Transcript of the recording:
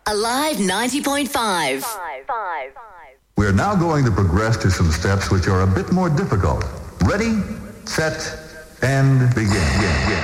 Alive 90.5. We're now going to progress to some steps which are a bit more difficult. Ready, set, and begin.